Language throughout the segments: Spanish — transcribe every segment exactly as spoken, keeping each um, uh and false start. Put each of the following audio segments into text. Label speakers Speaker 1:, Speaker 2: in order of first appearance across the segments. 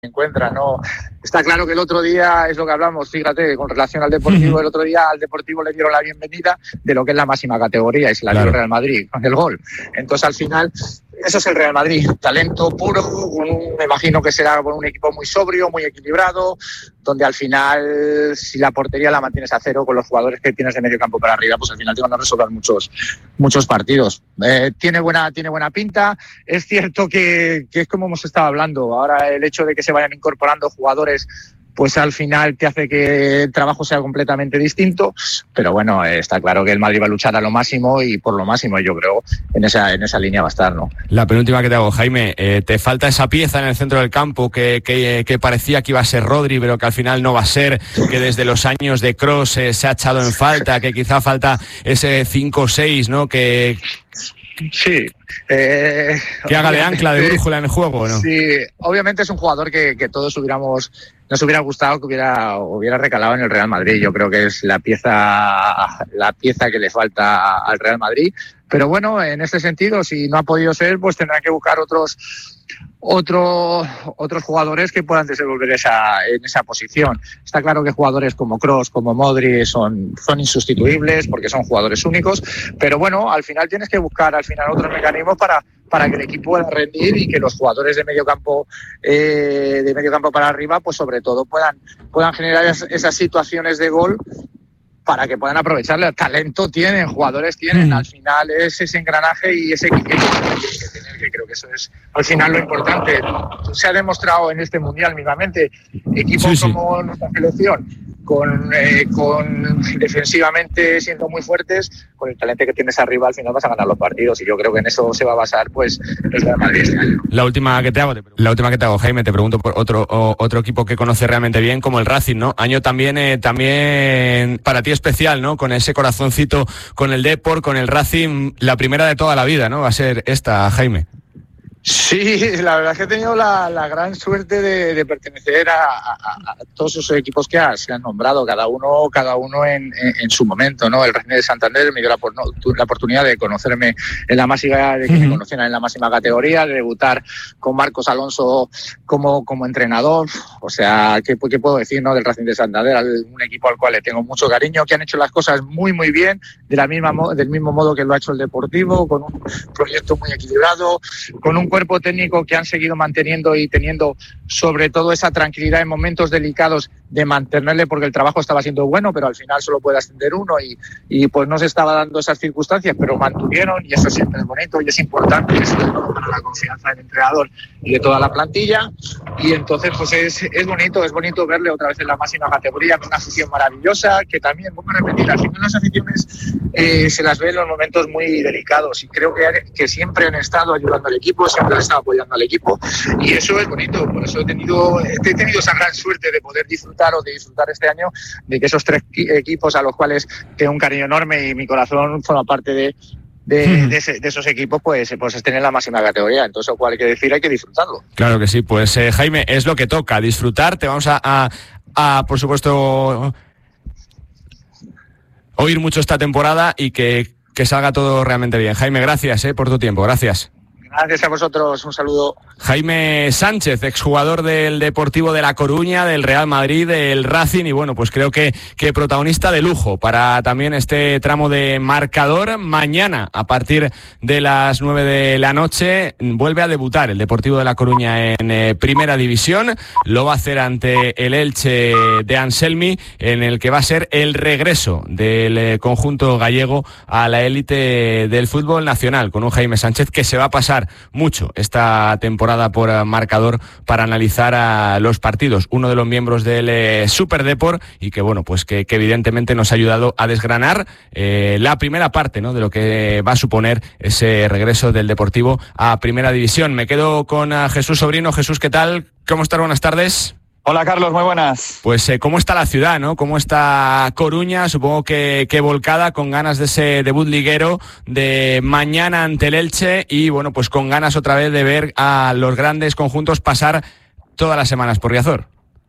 Speaker 1: encuentra, ¿no? Está claro que el otro día es lo que hablamos, fíjate, con relación al Deportivo, el otro día al Deportivo le dieron la bienvenida de lo que es la máxima categoría y se la dio el Real Madrid con el gol. Entonces al final eso es el Real Madrid, talento puro, un, me imagino que será con un equipo muy sobrio, muy equilibrado, donde al final si la portería la mantienes a cero con los jugadores que tienes de medio campo para arriba, pues al final te van a resolver muchos muchos partidos. Eh, tiene buena tiene buena pinta. Es cierto que, que es como hemos estado hablando, ahora el hecho de que se vayan incorporando jugadores pues al final te hace que el trabajo sea completamente distinto, pero bueno, está claro que el Madrid va a luchar a lo máximo y por lo máximo, yo creo, en esa en esa línea va a estar, ¿no?
Speaker 2: La penúltima que te hago, Jaime, eh, te falta esa pieza en el centro del campo que, que, que parecía que iba a ser Rodri, pero que al final no va a ser, que desde los años de Kroos eh, se ha echado en falta, que quizá falta ese cinco seis, ¿no? Que...
Speaker 1: Sí. Eh,
Speaker 2: que haga de ancla, de brújula en el juego, ¿no?
Speaker 1: Sí, obviamente es un jugador que, que todos hubiéramos, nos hubiera gustado que hubiera, hubiera recalado en el Real Madrid. Yo creo que es la pieza, la pieza que le falta al Real Madrid. Pero bueno, en este sentido, si no ha podido ser, pues tendrán que buscar otros Otro, otros jugadores que puedan desenvolver esa, en esa posición. Está claro que jugadores como Kroos, como Modric son, son insustituibles porque son jugadores únicos, pero bueno, al final tienes que buscar al final otros mecanismos para, para que el equipo pueda rendir y que los jugadores de medio campo eh, de medio campo para arriba, pues sobre todo puedan, puedan generar esas, esas situaciones de gol para que puedan aprovecharle. Talento tienen, jugadores tienen, mm. al final es ese engranaje y ese equipo que tener, que creo que eso es al final lo importante. Se ha demostrado en este mundial mismamente, equipos sí, sí. como nuestra selección, con, eh, con defensivamente siendo muy fuertes, con el talento que tienes arriba al final vas a ganar los partidos y yo creo que en eso se va a basar pues el Real Madrid este año.
Speaker 2: La última que te hago, la última que te hago, Jaime, te pregunto por otro o, otro equipo que conoce realmente bien como el Racing, ¿no? Año también eh, también para ti especial, ¿no? Con ese corazoncito con el Depor, con el Racing, la primera de toda la vida, ¿no? Va a ser esta, Jaime.
Speaker 1: Sí, la verdad es que he tenido la, la gran suerte de, de pertenecer a, a, a todos esos equipos que has, que han nombrado, cada uno cada uno en, en, en su momento, ¿no? El Racing de Santander me dio la, la oportunidad de conocerme en la máxima, de que me conocieran en la máxima categoría, de debutar con Marcos Alonso como, como entrenador. O sea, ¿qué, qué puedo decir, no? Del Racing de Santander, un equipo al cual le tengo mucho cariño, que han hecho las cosas muy muy bien, de la misma del mismo modo que lo ha hecho el Deportivo, con un proyecto muy equilibrado, con un cuerpo técnico que han seguido manteniendo y teniendo sobre todo esa tranquilidad en momentos delicados de mantenerle, porque el trabajo estaba siendo bueno, pero al final solo puede ascender uno y, y pues no se estaba dando esas circunstancias, pero mantuvieron y eso siempre es bonito y es importante, es para la confianza del entrenador y de toda la plantilla. Y entonces pues es, es bonito, es bonito verle otra vez en la máxima categoría con una afición maravillosa, que también, vuelvo a repetir, al final las aficiones eh, se las ve en los momentos muy delicados y creo que, que siempre han estado ayudando al equipo, siempre han estado apoyando al equipo y eso es bonito. Por eso he tenido, he tenido esa gran suerte de poder disfrutar o de disfrutar este año de que esos tres equipos a los cuales tengo un cariño enorme y mi corazón forma parte de De, hmm. de, ese, de esos equipos, pues, pues estén en la máxima categoría. Entonces, cual hay que decir, hay que disfrutarlo.
Speaker 2: Claro que sí, pues eh, Jaime, es lo que toca, disfrutar. Te vamos a, a, a, por supuesto, oír mucho esta temporada y que, que salga todo realmente bien. Jaime, gracias eh, por tu tiempo, gracias.
Speaker 1: Gracias a vosotros, un saludo.
Speaker 2: Jaime Sánchez, exjugador del Deportivo de La Coruña, del Real Madrid, del Racing y bueno, pues creo que, que protagonista de lujo para también este tramo de marcador. Mañana, a partir de las nueve de la noche, vuelve a debutar el Deportivo de La Coruña en eh, Primera División. Lo va a hacer ante el Elche de Anselmi, en el que va a ser el regreso del eh, conjunto gallego a la élite del fútbol nacional, con un Jaime Sánchez que se va a pasar mucho esta temporada por marcador para analizar a los partidos, uno de los miembros del eh, Super Depor y que bueno, pues que, que evidentemente nos ha ayudado a desgranar eh, la primera parte, ¿no?, de lo que va a suponer ese regreso del Deportivo a Primera División. Me quedo con uh, Jesús Sobrino. Jesús, ¿qué tal? ¿Cómo estás? Buenas tardes.
Speaker 3: Hola Carlos, muy buenas.
Speaker 2: Pues eh, ¿cómo está la ciudad, no? ¿Cómo está Coruña? Supongo que, que volcada, con ganas de ese debut liguero de mañana ante el Elche y bueno, pues con ganas otra vez de ver a los grandes conjuntos pasar todas las semanas por Riazor.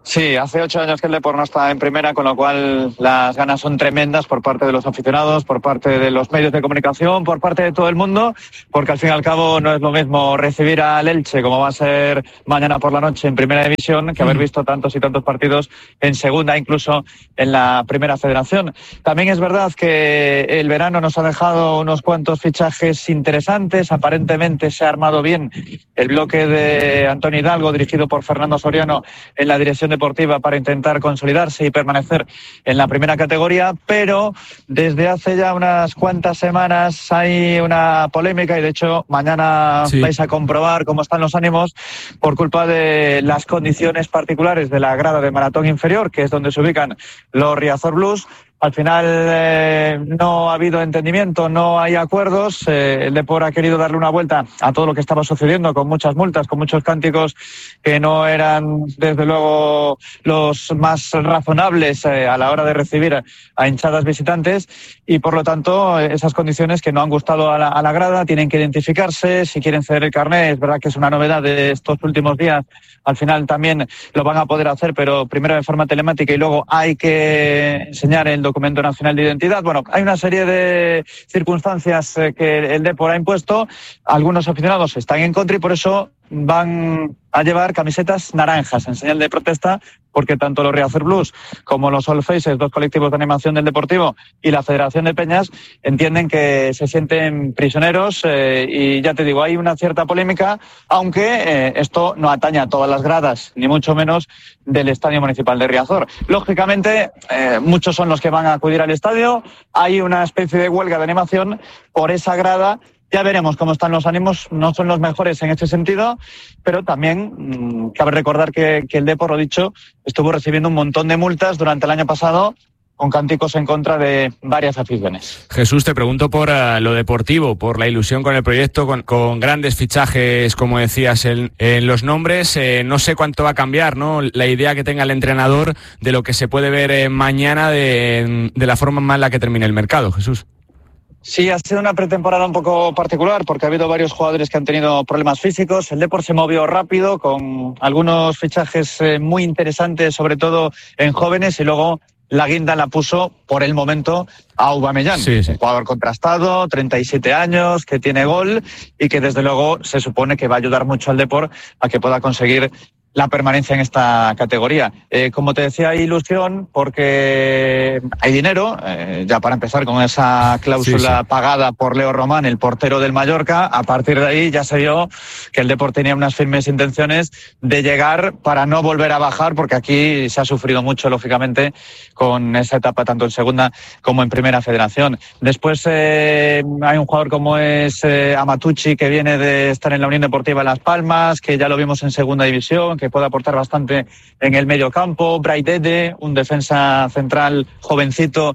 Speaker 3: Sí, hace ocho años que el Depor no está en primera, con lo cual las ganas son tremendas por parte de los aficionados, por parte de los medios de comunicación, por parte de todo el mundo, porque al fin y al cabo no es lo mismo recibir al Elche, como va a ser mañana por la noche en Primera División, que haber visto tantos y tantos partidos en Segunda, incluso en la Primera Federación. También es verdad que el verano nos ha dejado unos cuantos fichajes interesantes. Aparentemente se ha armado bien el bloque de Antonio Hidalgo, dirigido por Fernando Soriano, en la dirección deportiva para intentar consolidarse y permanecer en la primera categoría, pero desde hace ya unas cuantas semanas hay una polémica y de hecho mañana sí. vais a comprobar cómo están los ánimos por culpa de las condiciones particulares de la grada de Maratón Inferior, que es donde se ubican los Riazor Blues. Al final eh, no ha habido entendimiento, no hay acuerdos. Eh, el Depor ha querido darle una vuelta a todo lo que estaba sucediendo, con muchas multas, con muchos cánticos que no eran, desde luego, los más razonables eh, a la hora de recibir a hinchadas visitantes, y por lo tanto esas condiciones que no han gustado a la, a la grada tienen que identificarse. Si quieren ceder el carné, es verdad que es una novedad de estos últimos días, al final también lo van a poder hacer, pero primero de forma telemática y luego hay que enseñar el documento nacional de identidad. Bueno, hay una serie de circunstancias que el Depor ha impuesto. Algunos aficionados están en contra y por eso van a llevar camisetas naranjas en señal de protesta, porque tanto los Riazor Blues como los All Faces, dos colectivos de animación del Deportivo, y la Federación de Peñas entienden que se sienten prisioneros eh, y ya te digo, hay una cierta polémica, aunque eh, esto no atañe a todas las gradas, ni mucho menos del Estadio Municipal de Riazor. Lógicamente, eh, muchos son los que van a acudir al estadio. Hay una especie de huelga de animación por esa grada. Ya veremos cómo están los ánimos, no son los mejores en este sentido, pero también mmm, cabe recordar que, que el Depor, lo dicho, estuvo recibiendo un montón de multas durante el año pasado, con cánticos en contra de varias aficiones.
Speaker 2: Jesús, te pregunto por uh, lo deportivo, por la ilusión con el proyecto, con, con grandes fichajes, como decías, en, en los nombres. Eh, no sé cuánto va a cambiar, ¿no?, la idea que tenga el entrenador de lo que se puede ver eh, mañana de, de la forma más en la que termine el mercado, Jesús.
Speaker 3: Sí, ha sido una pretemporada un poco particular porque ha habido varios jugadores que han tenido problemas físicos. El Depor se movió rápido con algunos fichajes eh, muy interesantes, sobre todo en jóvenes, y luego la guinda la puso por el momento a Aubameyang, sí, sí. Un jugador contrastado, treinta y siete años, que tiene gol y que desde luego se supone que va a ayudar mucho al Depor a que pueda conseguir la permanencia en esta categoría. Eh, como te decía, hay ilusión porque hay dinero, eh, ya para empezar con esa cláusula sí, sí. pagada por Leo Román, el portero del Mallorca. A partir de ahí ya se vio que el Depor tenía unas firmes intenciones de llegar para no volver a bajar, porque aquí se ha sufrido mucho, lógicamente, con esa etapa tanto en Segunda como en Primera Federación. Después eh, hay un jugador como es eh, Amatucci, que viene de estar en la Unión Deportiva Las Palmas, que ya lo vimos en Segunda División, que puede aportar bastante en el medio campo. Braidede, un defensa central jovencito,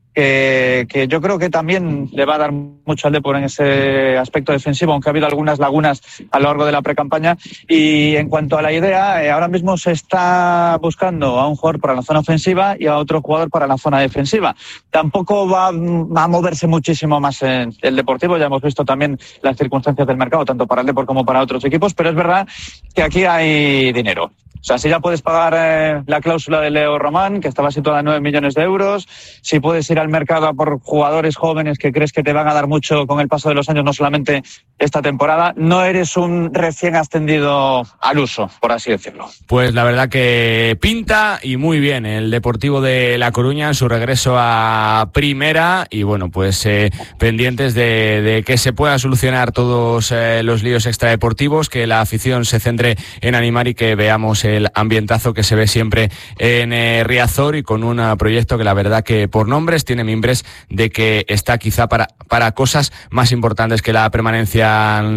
Speaker 3: que, que yo creo que también le va a dar mucho al Depor en ese aspecto defensivo, aunque ha habido algunas lagunas a lo largo de la precampaña. Y en cuanto a la idea, eh, ahora mismo se está buscando a un jugador para la zona ofensiva y a otro jugador para la zona defensiva. Tampoco va, va a moverse muchísimo más en el Deportivo. Ya hemos visto también las circunstancias del mercado, tanto para el Depor como para otros equipos, pero es verdad que aquí hay dinero. O sea, si ya puedes pagar eh, la cláusula de Leo Román, que estaba situada en nueve millones de euros, si puedes ir al mercado a por jugadores jóvenes que crees que te van a dar mucho con el paso de los años, no solamente esta temporada, no eres un recién ascendido al uso, por así decirlo.
Speaker 2: Pues la verdad que pinta y muy bien el Deportivo de La Coruña en su regreso a Primera, y bueno, pues eh, pendientes de, de que se puedan solucionar todos eh, los líos extradeportivos, que la afición se centre en animar y que veamos el ambientazo que se ve siempre en eh, Riazor, y con un uh, proyecto que la verdad que por nombres tiene mimbres de que está quizá para, para cosas más importantes que la permanencia.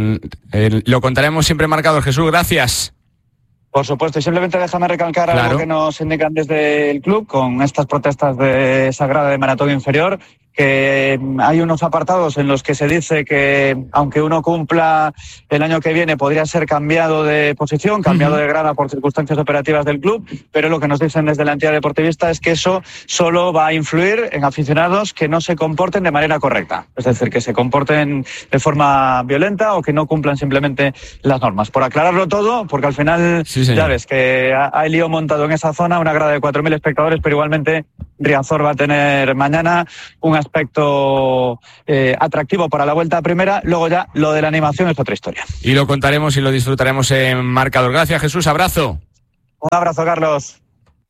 Speaker 2: Eh, lo contaremos siempre marcado. Jesús, gracias.
Speaker 3: Por supuesto, y simplemente déjame recalcar claro. algo que nos indican desde el club con estas protestas de esa grada de Maratón Inferior, que hay unos apartados en los que se dice que aunque uno cumpla el año que viene podría ser cambiado de posición, cambiado uh-huh. de grada por circunstancias operativas del club, pero lo que nos dicen desde la entidad deportivista es que eso solo va a influir en aficionados que no se comporten de manera correcta, es decir, que se comporten de forma violenta o que no cumplan simplemente las normas. Por aclararlo todo, porque al final sí, ya ves que hay lío montado en esa zona, una grada de cuatro mil espectadores, pero igualmente Riazor va a tener mañana un aspecto eh, atractivo para la vuelta a primera. Luego ya lo de la animación es otra historia.
Speaker 2: Y lo contaremos y lo disfrutaremos en Marcador. Gracias, Jesús, abrazo.
Speaker 3: Un abrazo, Carlos.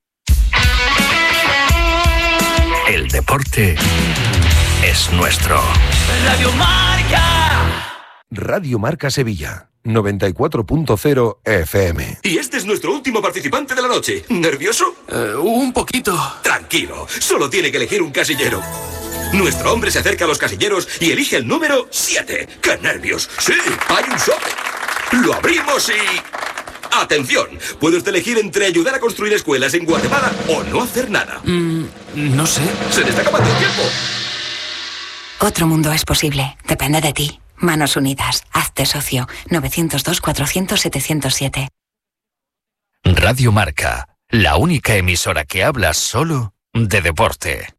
Speaker 4: El deporte es nuestro.
Speaker 5: Radio Marca.
Speaker 6: Radio Marca Sevilla, noventa y cuatro punto cero F M.
Speaker 7: Y este es nuestro último participante de la noche. ¿Nervioso?
Speaker 5: Uh, un poquito.
Speaker 7: Tranquilo, solo tiene que elegir un casillero. Nuestro hombre se acerca a los casilleros y elige el número siete. ¡Qué nervios! ¡Sí, hay un sobre! Lo abrimos y... ¡Atención! Puede usted elegir entre ayudar a construir escuelas en Guatemala o no hacer nada.
Speaker 5: Mm, no sé.
Speaker 7: ¡Se le está acabando el tiempo!
Speaker 8: Otro mundo es posible. Depende de ti. Manos Unidas. Hazte socio. nueve cero dos, cuatrocientos, setecientos siete.
Speaker 4: Radio Marca. La única emisora que habla solo de deporte.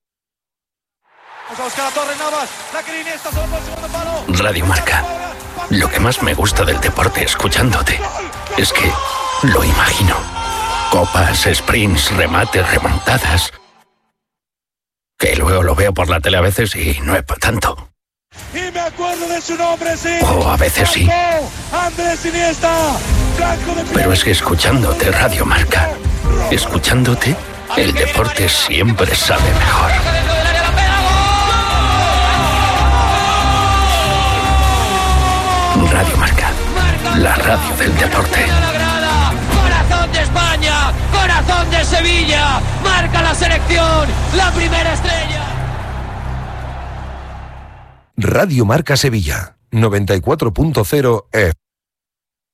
Speaker 4: Radio Marca. Lo que más me gusta del deporte escuchándote es que lo imagino. Copas, sprints, remates, remontadas. Que luego lo veo por la tele a veces y no es para tanto.
Speaker 9: Y me acuerdo de su nombre, sí.
Speaker 4: O a veces sí.
Speaker 9: Andrés Iniesta.
Speaker 4: Pero es que escuchándote Radio Marca, escuchándote, el deporte siempre sabe mejor. Radio Marca, la radio del deporte.
Speaker 5: Corazón de España, corazón de Sevilla, marca la selección, la primera estrella.
Speaker 6: Radio Marca Sevilla, noventa y cuatro punto cero F M.